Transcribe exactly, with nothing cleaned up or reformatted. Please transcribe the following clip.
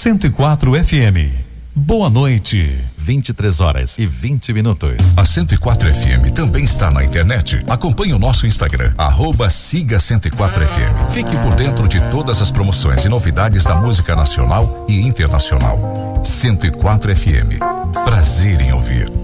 cento e quatro F M. Boa noite. vinte e três horas e vinte minutos. A cento e quatro F M também está na internet. Acompanhe o nosso Instagram, arroba siga cento e quatro F M. Fique por dentro de todas as promoções e novidades da música nacional e internacional. cento e quatro F M. Prazer em ouvir.